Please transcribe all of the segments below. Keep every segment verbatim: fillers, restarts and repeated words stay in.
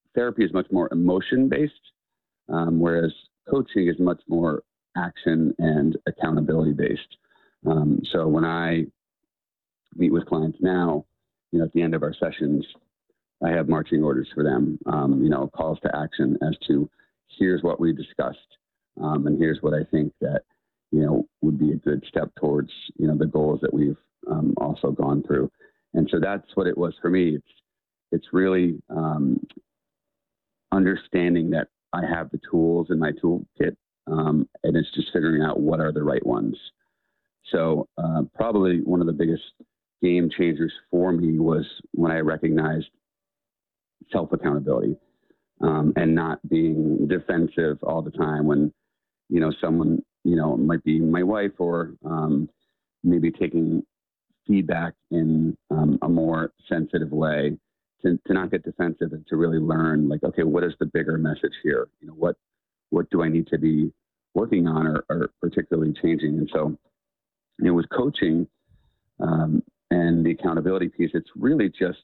therapy is much more emotion based, um, whereas coaching is much more action and accountability based. Um, so when I meet with clients now, you know, at the end of our sessions, I have marching orders for them, um, you know, calls to action as to here's what we discussed, um, and here's what I think that, you know, would be a good step towards, you know, the goals that we've um, also gone through. And so that's what it was for me. It's it's really um, understanding that I have the tools in my toolkit, um, and it's just figuring out what are the right ones. So uh, probably one of the biggest game changers for me was when I recognized self-accountability, um, and not being defensive all the time when, you know, someone, you know, might be my wife or um, maybe taking feedback in um, a more sensitive way, to, to not get defensive and to really learn, like, okay, what is the bigger message here? You know, what, what do I need to be working on or, or particularly changing? And so, you know, with coaching um, and the accountability piece, it's really just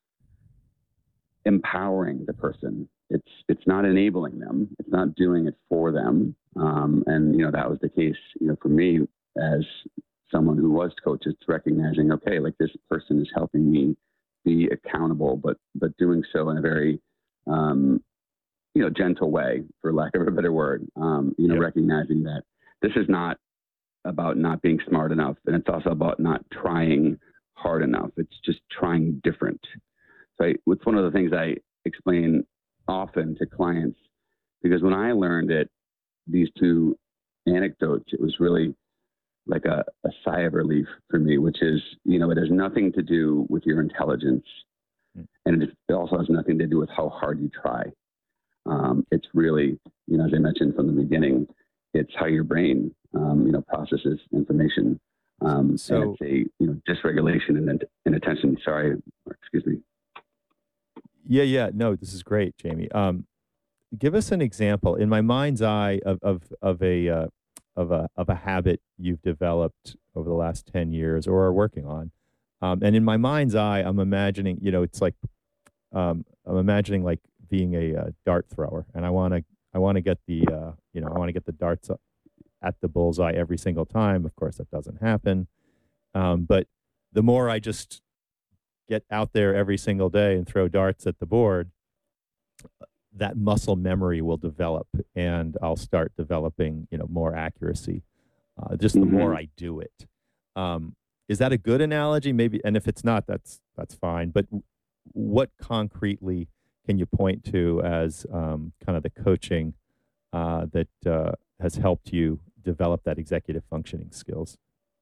empowering the person. It's it's not enabling them. It's not doing it for them. Um, and you know that was the case. You know, for me as someone who was coach, it's recognizing, okay, like this person is helping me be accountable, but but doing so in a very um, you know gentle way, for lack of a better word. Um, you know, Yep. recognizing that this is not about not being smart enough, and it's also about not trying hard enough. It's just trying different. So I, it's one of the things I explain often to clients, because when I learned it, these two anecdotes, it was really like a, a sigh of relief for me, which is, you know, it has nothing to do with your intelligence, Mm. and it also has nothing to do with how hard you try. Um, it's really, you know, as I mentioned from the beginning, it's how your brain, um, you know, processes information, um, and So it's a, you know, dysregulation and, and attention. Sorry, excuse me. yeah, yeah, no, this is great, Jamie. Um, give us an example in my mind's eye of of of a uh, of a of a habit you've developed over the last ten years or are working on. Um, and in my mind's eye, I'm imagining, you know, it's like um, I'm imagining like being a, uh dart thrower, and I want to I want to get the uh, you know I want to get the darts up at the bullseye every single time. Of course, that doesn't happen. Um, but the more I just get out there every single day and throw darts at the board, that muscle memory will develop, and I'll start developing, you know, more accuracy. Uh, just the more Mm-hmm. I do it. Um, is that a good analogy? Maybe, and if it's not, that's that's fine. But w- what concretely can you point to as um, kind of the coaching uh, that uh, has helped you develop that executive functioning skills?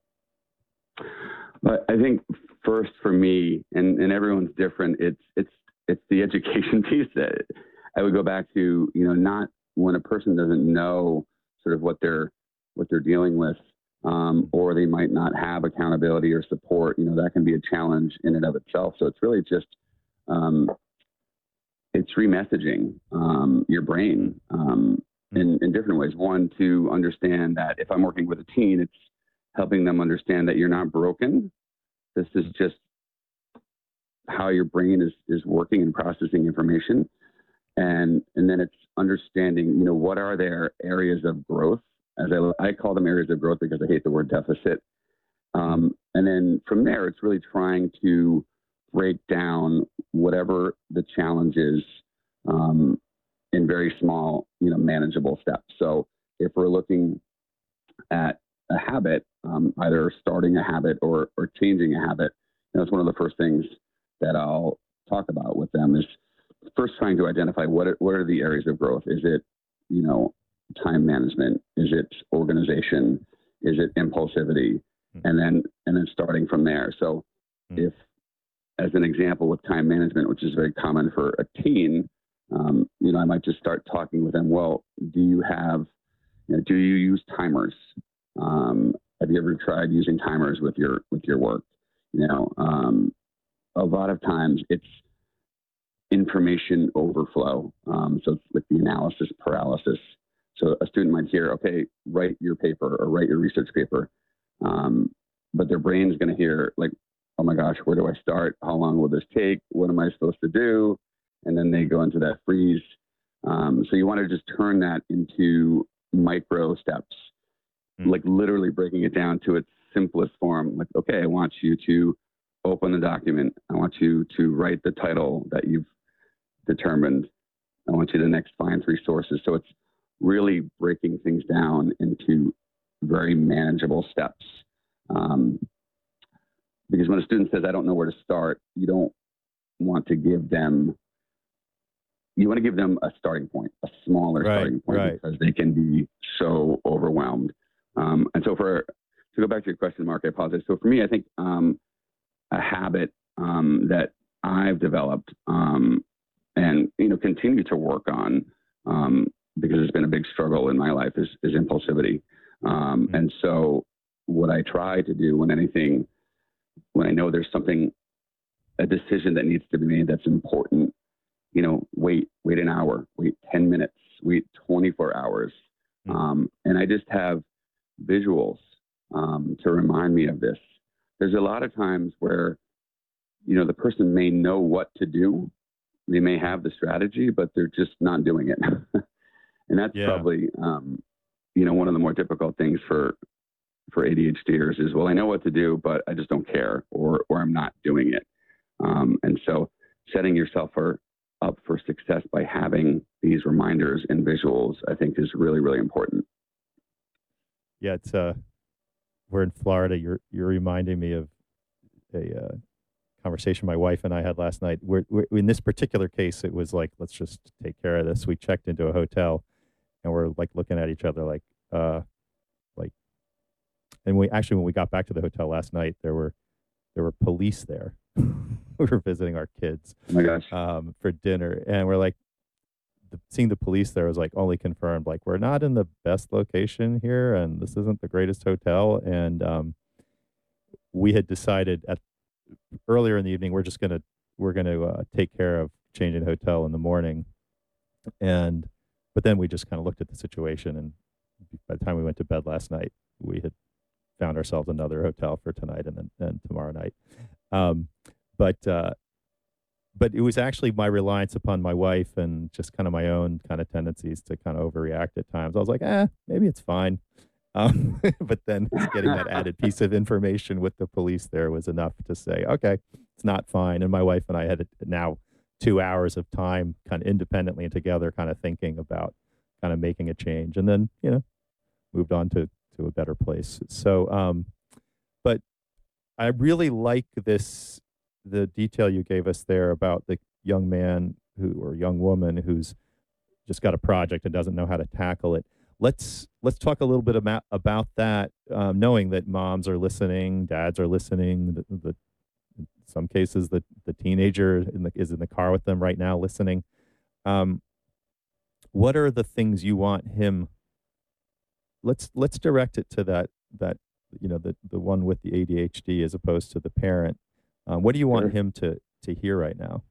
But I think first for me, and, and everyone's different, it's it's it's the education piece that I would go back to, you know, not when a person doesn't know sort of what they're what they're dealing with, um, or they might not have accountability or support, you know, that can be a challenge in and of itself. So it's really just um, it's remessaging um, your brain um, in, in different ways. One, to understand that if I'm working with a teen, it's helping them understand that you're not broken. This is just how your brain is, is working and processing information. And, and then it's understanding, you know, what are their areas of growth? As I, I call them areas of growth because I hate the word deficit. Um, and then from there, it's really trying to break down whatever the challenge is um, in very small, you know, manageable steps. So if we're looking at a habit, um, either starting a habit or, or changing a habit, you know, it's one of the first things that I'll talk about with them is first trying to identify what are, what are the areas of growth. Is it, you know, time management? Is it organization? Is it impulsivity? And then and then starting from there. So if, as an example with time management, which is very common for a teen, um, you know, I might just start talking with them. Well, do you have, you know, do you use timers? Um, have you ever tried using timers with your with your work? You know, um, a lot of times it's information overflow. Um, so it's with the analysis paralysis. So a student might hear, okay, write your paper or write your research paper. Um, but their brain's going to hear like, oh my gosh, where do I start? How long will this take? What am I supposed to do? and then they go into that freeze. Um, so you want to just turn that into micro steps, mm. like literally breaking it down to its simplest form. Like, okay, I want you to open the document. I want you to write the title that you've determined. I want you to next find three sources. So it's really breaking things down into very manageable steps. Um, because when a student says, I don't know where to start, you don't want to give them, you want to give them a starting point, a smaller right, starting point, right. because they can be so overwhelmed. Um, and so for, to go back to your question, Mark, I apologize. So for me, I think um, a habit um, that I've developed um, and, you know, continue to work on, um, because it's been a big struggle in my life, is, is impulsivity. Um, mm-hmm. And so what I try to do when anything, when I know there's something, a decision that needs to be made that's important, you know, wait, wait an hour, wait ten minutes, wait twenty-four hours. Mm-hmm. Um, and I just have visuals um, to remind me of this. There's a lot of times where, you know, the person may know what to do. They may have the strategy, but they're just not doing it. And that's yeah. probably, um, you know, one of the more difficult things for, for ADHDers is, well, I know what to do, but I just don't care, or, or I'm not doing it. Um, and so setting yourself for, up for success by having these reminders and visuals, I think is really, really important. Yeah. It's, uh, we're in Florida. You're, you're reminding me of a, uh, conversation my wife and I had last night. We're, we're, in this particular case, it was like, let's just take care of this. We checked into a hotel and we're like looking at each other like, uh, like, and we actually, when we got back to the hotel last night, there were, there were police there. We were visiting our kids oh my gosh. Um, for dinner. And we're like, the, seeing the police there was like only confirmed, like, we're not in the best location here. And this isn't the greatest hotel. And, um, we had decided at earlier in the evening, we're just going to, we're going to uh, take care of changing the hotel in the morning. And, but then we just kind of looked at the situation. And by the time we went to bed last night, we had found ourselves another hotel for tonight and then and tomorrow night. Um, but, uh, but it was actually my reliance upon my wife and just kind of my own kind of tendencies to kind of overreact at times. I was like, eh, maybe it's fine. Um, but then getting that added piece of information with the police there was enough to say, okay, it's not fine. And my wife and I had now two hours of time kind of independently and together kind of thinking about kind of making a change, and then, you know, moved on to, to a better place. So, um, but I really like this, the detail you gave us there about the young man who, or young woman who's just got a project and doesn't know how to tackle it. Let's let's talk a little bit about about that, um, knowing that moms are listening, dads are listening. The, the in some cases, the the teenager in the, is in the car with them right now, listening. Um, what are the things you want him? Let's let's direct it to that that you know the the one with the A D H D as opposed to the parent. Um, what do you want Sure. him to to hear right now?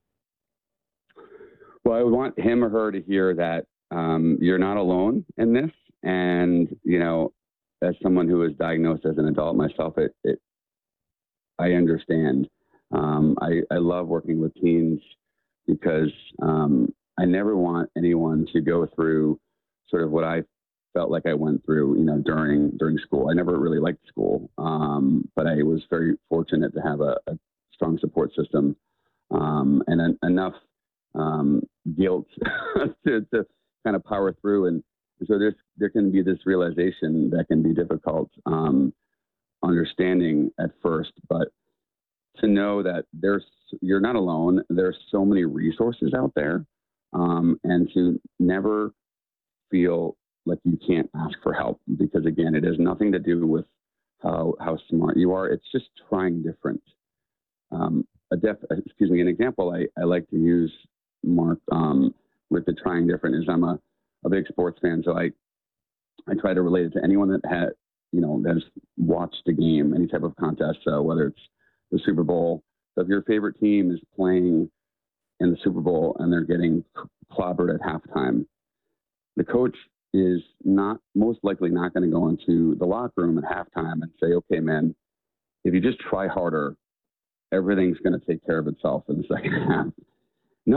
Well, I would want him or her to hear that um, you're not alone in this. And, you know, as someone who was diagnosed as an adult myself, it, it I understand. Um, I, I love working with teens because um, I never want anyone to go through sort of what I felt like I went through, you know, during during school. I never really liked school, um, but I was very fortunate to have a, a strong support system um, and en- enough um, guilt to, to kind of power through. And so there's, there can be this realization that can be difficult um, understanding at first, but to know that there's, you're not alone. There's so many resources out there, um, and to never feel like you can't ask for help, because again, it has nothing to do with how, how smart you are. It's just trying different. Um, a def, excuse me, an example I, I like to use, Mark, um, with the trying different is I'm a, a big sports fan. So I, I try to relate it to anyone that had, you know, that's watched a game, any type of contest. So whether it's the Super Bowl, so if your favorite team is playing in the Super Bowl and they're getting clobbered at halftime, the coach is not most likely not going to go into the locker room at halftime and say, okay, man, if you just try harder, everything's going to take care of itself in the second half. No, like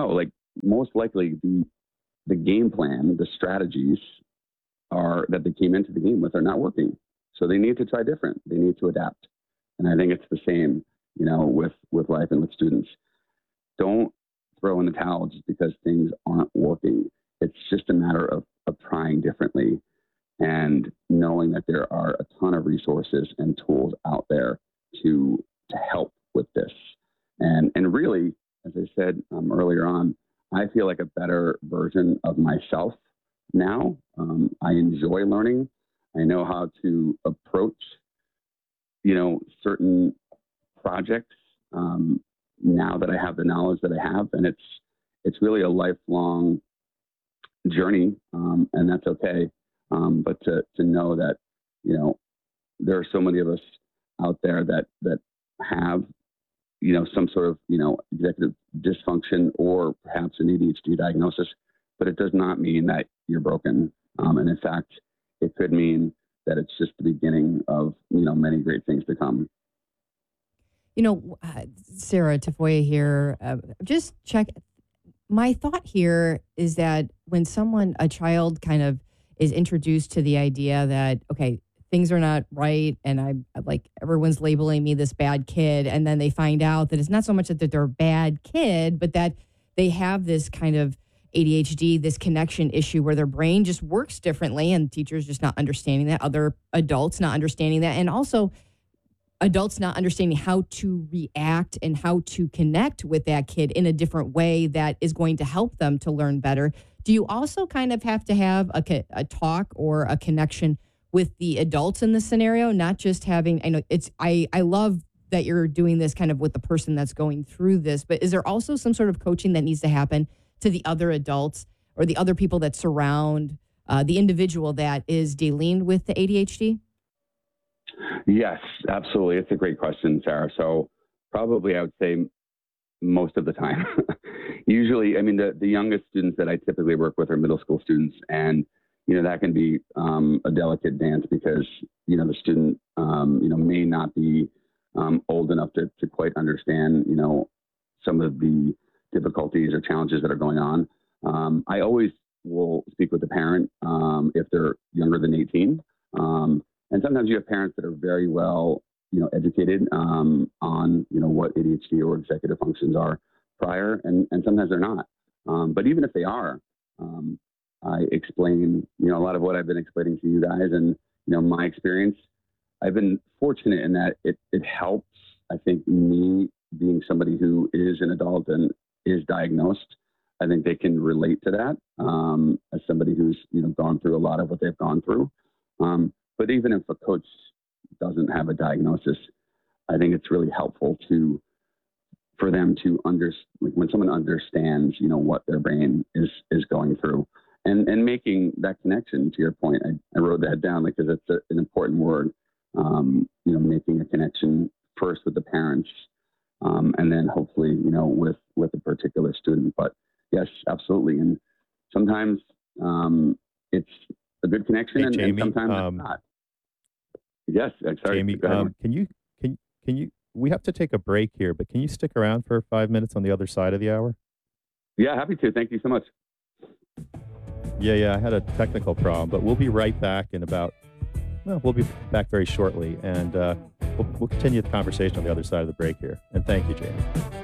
most likely the the game plan, the strategies are that they came into the game with are not working. So they need to try different. They need to adapt. And I think it's the same, you know, with with life and with students. Don't throw in the towel just because things aren't working. It's just a matter of, of trying differently and knowing that there are a ton of resources and tools out there to to help with this. And and really, as I said um, earlier on, I feel like a better version of myself now. Um, I enjoy learning. I know how to approach, you know, certain projects um, now that I have the knowledge that I have, and it's it's really a lifelong journey, um, and that's okay. Um, but to to know that, you know, there are so many of us out there that that have, you know, some sort of, you know, executive dysfunction or perhaps an A D H D diagnosis, but it does not mean that you're broken. Um, and in fact, it could mean that it's just the beginning of, you know, many great things to come. You know, uh, Sarah Tafoya here. Uh, just check. My thought here is that when someone, a child, kind of is introduced to the idea that, okay, things are not right, and I'm like, everyone's labeling me this bad kid, and then they find out that it's not so much that they're a bad kid, but that they have this kind of A D H D, this connection issue where their brain just works differently, and teachers just not understanding that, other adults not understanding that, and also adults not understanding how to react and how to connect with that kid in a different way that is going to help them to learn better. Do you also kind of have to have a, a talk or a connection with the adults in this scenario, not just having, I know it's, I, I love that you're doing this kind of with the person that's going through this, but is there also some sort of coaching that needs to happen to the other adults or the other people that surround uh, the individual that is dealing with the A D H D? Yes, absolutely. It's a great question, Sarah. So probably I would say most of the time. Usually, I mean, the, the youngest students that I typically work with are middle school students, and you know, that can be um, a delicate dance because, you know, the student, um, you know, may not be um, old enough to, to quite understand, you know, some of the difficulties or challenges that are going on. Um, I always will speak with the parent um, if they're younger than eighteen. Um, and sometimes you have parents that are very well, you know, educated um, on, you know, what A D H D or executive functions are prior, and, and sometimes they're not. Um, but even if they are, um, I explain, you know, a lot of what I've been explaining to you guys and, you know, my experience. I've been fortunate in that it, it helps, I think, me being somebody who is an adult and is diagnosed. I think they can relate to that um, as somebody who's, you know, gone through a lot of what they've gone through. Um, but even if a coach doesn't have a diagnosis, I think it's really helpful to, for them to understand, like when someone understands, you know, what their brain is, is going through. And and making that connection, to your point, I, I wrote that down because it's a, an important word. Um, you know, making a connection first with the parents, um, and then hopefully, you know, with with a particular student. But yes, absolutely. And sometimes um, it's a good connection, Hey, and, and Jamie, sometimes um, it's not. Yes, I'm sorry. Jamie, Go ahead, um, Mark. can you can can you? We have to take a break here, but can you stick around for five minutes on the other side of the hour? Yeah, happy to. Thank you so much. Yeah, yeah, I had a technical problem, but we'll be right back in about, well, we'll be back very shortly, and uh, we'll, we'll continue the conversation on the other side of the break here. And thank you, Jamie.